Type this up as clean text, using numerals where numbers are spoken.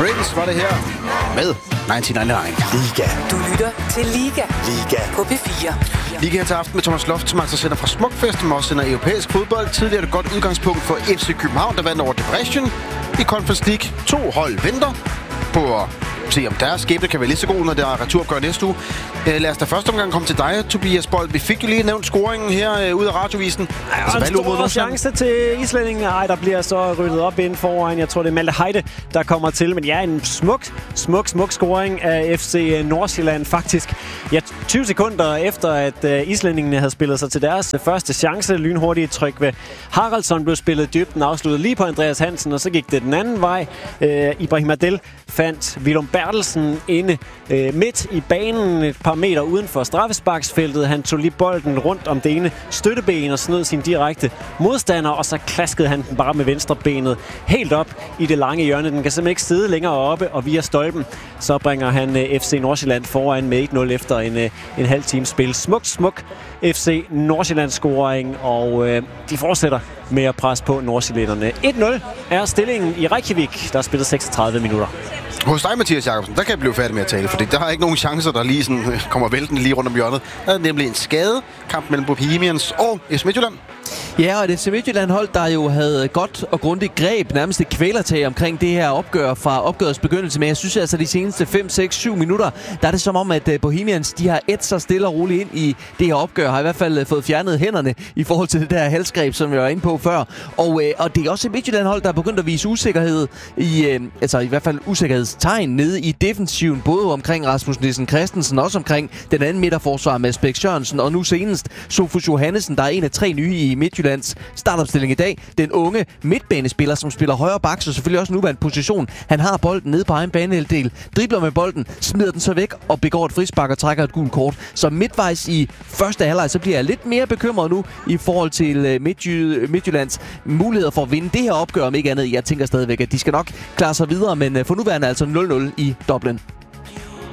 Prince var det her med 1999. Liga. Du lytter til Liga på P4. Liga til aften med Thomas Loft, som altså sender fra Smukfest, som også sender europæisk fodbold. Tidligere er det godt udgangspunkt for FC København, der vandt over Debrecen i Conference League. 2 hold venter på at se, om deres skæbne kan være lige så god, når der er returopgør næste uge. Lad os da første omgang komme til dig, Tobias Bold. Vi fik jo lige nævnt scoringen her ud af radiovisen. Altså, en stor chance til islændingen. Ej, der bliver så ryddet op inden foran. Jeg tror, det er Malte Heide, der kommer til. Men ja, en smuk scoring af FC Nordsjælland faktisk. Ja, 20 sekunder efter, at islændingene havde spillet sig til deres første chance. Lynhurtigt tryk ved Haraldsson blev spillet dybt. Den afsluttede lige på Andreas Hansen, og så gik det den anden vej. Ibrahim Adel fandt Willum Bertelsen inde midt i banen, et par meter uden for straffesparksfeltet. Han tog lige bolden rundt om det ene støtteben og snød sin direkte modstander, og så klaskede han den bare med venstrebenet helt op i det lange hjørne. Den kan simpelthen ikke sidde længere oppe, og via stolpen, så bringer han FC Nordsjælland foran med 1-0 efter en halv time spil. Smuk FC Nordsjælland-scoring, og de fortsætter med at presse på nordsjællænderne. 1-0 er stillingen i Reykjavik, der er spillet 36 minutter. Hos dig, Mathias Jacobsen, der kan jeg blive færdig med at tale, fordi der er ikke nogen chancer, der lige sådan kommer væltende lige rundt om hjørnet. Der er nemlig en skade, kamp mellem Bohemians og FC Midtjylland. Ja, og det FC Midtjylland-hold, der jo havde godt og grundigt greb, nærmest et kvælertag omkring det her opgør fra opgørets begyndelse. Men jeg synes altså, de seneste 5, 6, 7 minutter, der er det som om, at Bohemians, de har ædt sig stille og roligt ind i det her opgør. Har i hvert fald fået fjernet hænderne i forhold til det der halsgreb, som jeg var inde på før. Og det er også et Midtjylland-hold, der er begyndt at vise usikkerhed i hvert fald usikkerhedstegn nede i defensiven, både omkring Rasmus Nielsen Christensen, også omkring den anden midterforsvar med Bæk Sørensen, og nu senest Sofus Johannesen, der er en af 3 nye i Midtjyllands startopstilling i dag. Den unge midtbanespiller, som spiller højre bak, så selvfølgelig også nuværende position. Han har bolden nede på egen banehalvdel, dribler med bolden, smider den så væk og begår et frispark og trækker et gult kort. Så midtvejs i første halvleg, så bliver jeg lidt mere bekymret nu i forhold til Midtjyllands muligheder for at vinde det her opgør, om ikke andet. Jeg tænker stadigvæk, at de skal nok klare sig videre, men for nuværende altså 0-0 i Dublin.